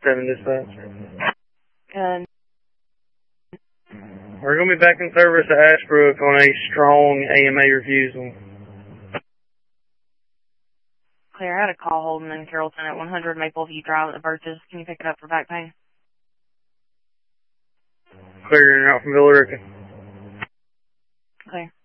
7 dispatch. Good. We're going to be back in service at Ashbrook on a strong AMA refusal. Clear. I had a call holding in Carrollton at 100 Maple View Drive at the Birches. Can you pick it up for back pain? Clear in and out from Villa Rica. Clear.